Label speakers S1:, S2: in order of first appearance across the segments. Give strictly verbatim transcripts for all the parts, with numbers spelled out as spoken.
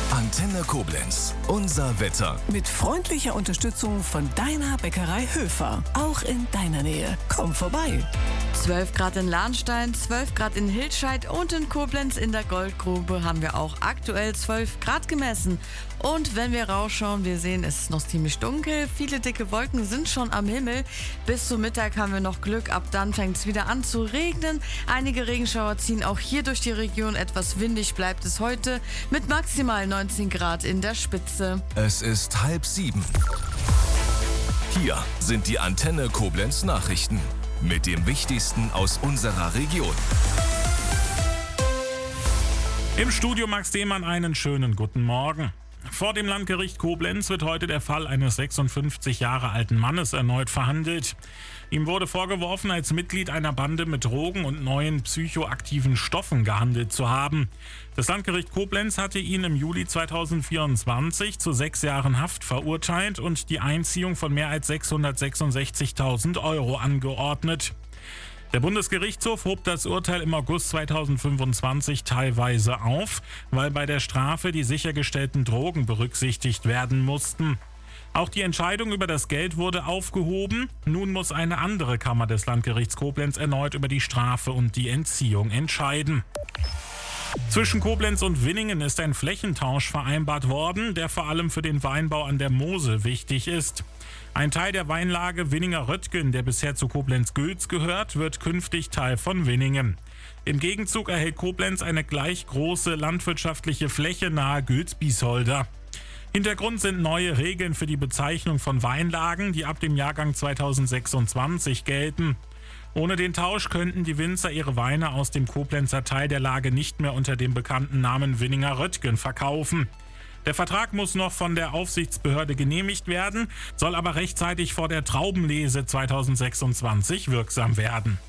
S1: Antenne Koblenz. Unser Wetter.
S2: Mit freundlicher Unterstützung von deiner Bäckerei Höfer. Auch in deiner Nähe. Komm vorbei.
S3: zwölf Grad in Lahnstein, zwölf Grad in Hildscheid und in Koblenz in der Goldgrube haben wir auch aktuell zwölf Grad gemessen. Und wenn wir rausschauen, wir sehen, es ist noch ziemlich dunkel. Viele dicke Wolken sind schon am Himmel. Bis zum Mittag haben wir noch Glück. Ab dann fängt es wieder an zu regnen. Einige Regenschauer ziehen auch hier durch die Region. Etwas windig bleibt es heute mit maximal neunzehn Grad in der Spitze.
S1: Es ist halb sieben. Hier sind die Antenne Koblenz Nachrichten mit dem Wichtigsten aus unserer Region.
S4: Im Studio Max Demann einen schönen guten Morgen. Vor dem Landgericht Koblenz wird heute der Fall eines sechsundfünfzig Jahre alten Mannes erneut verhandelt. Ihm wurde vorgeworfen, als Mitglied einer Bande mit Drogen und neuen psychoaktiven Stoffen gehandelt zu haben. Das Landgericht Koblenz hatte ihn im Juli zweitausendvierundzwanzig zu sechs Jahren Haft verurteilt und die Einziehung von mehr als sechshundertsechsundsechzigtausend Euro angeordnet. Der Bundesgerichtshof hob das Urteil im August zweitausendfünfundzwanzig teilweise auf, weil bei der Strafe die sichergestellten Drogen berücksichtigt werden mussten. Auch die Entscheidung über das Geld wurde aufgehoben. Nun muss eine andere Kammer des Landgerichts Koblenz erneut über die Strafe und die Entziehung entscheiden. Zwischen Koblenz und Winningen ist ein Flächentausch vereinbart worden, der vor allem für den Weinbau an der Mosel wichtig ist. Ein Teil der Weinlage Winninger Röttgen, der bisher zu Koblenz-Gülz gehört, wird künftig Teil von Winningen. Im Gegenzug erhält Koblenz eine gleich große landwirtschaftliche Fläche nahe Gülz-Biesholder. Hintergrund sind neue Regeln für die Bezeichnung von Weinlagen, die ab dem Jahrgang zweitausendsechsundzwanzig gelten. Ohne den Tausch könnten die Winzer ihre Weine aus dem Koblenzer Teil der Lage nicht mehr unter dem bekannten Namen Winninger Röttgen verkaufen. Der Vertrag muss noch von der Aufsichtsbehörde genehmigt werden, soll aber rechtzeitig vor der Traubenlese zweitausendsechsundzwanzig wirksam werden.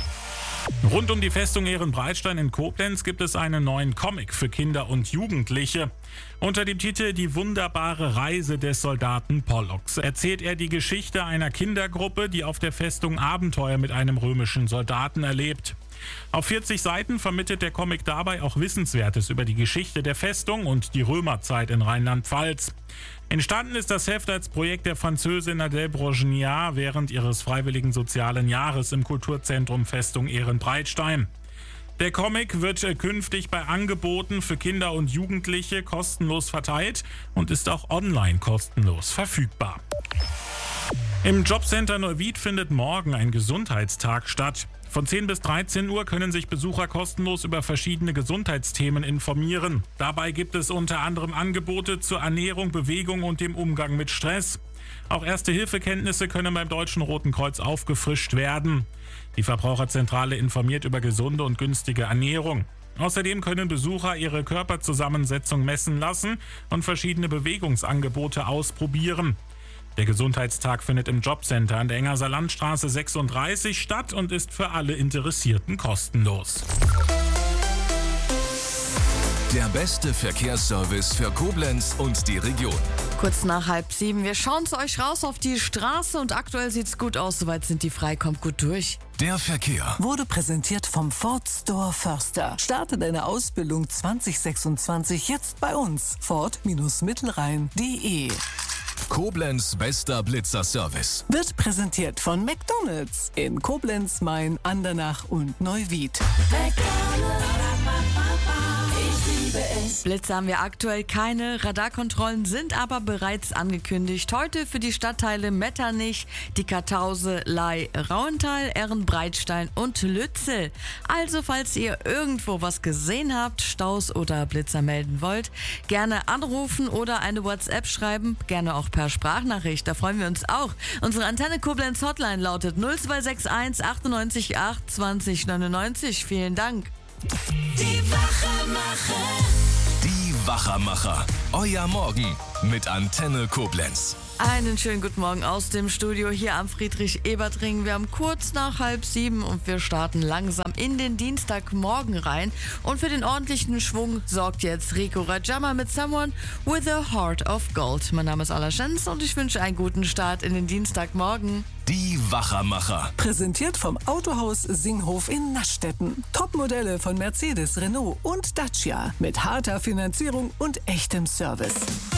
S4: Rund um die Festung Ehrenbreitstein in Koblenz gibt es einen neuen Comic für Kinder und Jugendliche. Unter dem Titel Die wunderbare Reise des Soldaten Pollux erzählt er die Geschichte einer Kindergruppe, die auf der Festung Abenteuer mit einem römischen Soldaten erlebt. Auf vierzig Seiten vermittelt der Comic dabei auch Wissenswertes über die Geschichte der Festung und die Römerzeit in Rheinland-Pfalz. Entstanden ist das Heft als Projekt der Französin Adèle Brogniart während ihres freiwilligen sozialen Jahres im Kulturzentrum Festung Ehrenbreitstein. Der Comic wird künftig bei Angeboten für Kinder und Jugendliche kostenlos verteilt und ist auch online kostenlos verfügbar. Im Jobcenter Neuwied findet morgen ein Gesundheitstag statt. Von zehn bis dreizehn Uhr können sich Besucher kostenlos über verschiedene Gesundheitsthemen informieren. Dabei gibt es unter anderem Angebote zur Ernährung, Bewegung und dem Umgang mit Stress. Auch Erste-Hilfe-Kenntnisse können beim Deutschen Roten Kreuz aufgefrischt werden. Die Verbraucherzentrale informiert über gesunde und günstige Ernährung. Außerdem können Besucher ihre Körperzusammensetzung messen lassen und verschiedene Bewegungsangebote ausprobieren. Der Gesundheitstag findet im Jobcenter an der Engerser Landstraße sechsunddreißig statt und ist für alle Interessierten kostenlos.
S1: Der beste Verkehrsservice für Koblenz und die Region.
S3: Kurz nach halb sieben. Wir schauen zu euch raus auf die Straße und aktuell sieht's gut aus. Soweit sind die frei, kommt gut durch.
S1: Der Verkehr
S2: Wurde präsentiert vom Ford Store Förster. Starte deine Ausbildung zwanzig sechsundzwanzig jetzt bei uns. Ford-Mittelrhein punkt de.
S1: Koblenz bester Blitzer-Service.
S2: Wird präsentiert von McDonald's in Koblenz, Main, Andernach und Neuwied.
S3: Blitze haben wir aktuell keine, Radarkontrollen sind aber bereits angekündigt. Heute für die Stadtteile Metternich, die Kartause, Ley, Rauental, Ehrenbreitstein und Lützel. Also falls ihr irgendwo was gesehen habt, Staus oder Blitzer melden wollt, gerne anrufen oder eine WhatsApp schreiben, gerne auch per Sprachnachricht, da freuen wir uns auch. Unsere Antenne Koblenz Hotline lautet null zwei sechs eins achtundneunzig acht zwanzig neunundneunzig. Vielen Dank.
S5: Die Wachermacher.
S1: Die Wachermacher. Euer Morgen mit Antenne Koblenz.
S3: Einen schönen guten Morgen aus dem Studio hier am Friedrich-Ebert-Ring. Wir haben kurz nach halb sieben und wir starten langsam in den Dienstagmorgen rein. Und für den ordentlichen Schwung sorgt jetzt Rico Rajama mit Someone with a Heart of Gold. Mein Name ist Ala Schenz und ich wünsche einen guten Start in den Dienstagmorgen.
S1: Die Wachermacher.
S2: Präsentiert vom Autohaus Singhof in Naschdetten. Topmodelle von Mercedes, Renault und Dacia mit harter Finanzierung und echtem Service.